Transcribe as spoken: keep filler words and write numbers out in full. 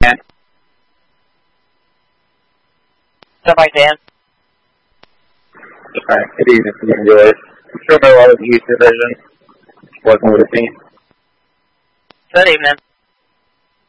Dan. What's up, Mike Dan? Alright, good evening from you guys. I'm sure very well with the Houston division. Working with the team. Good evening.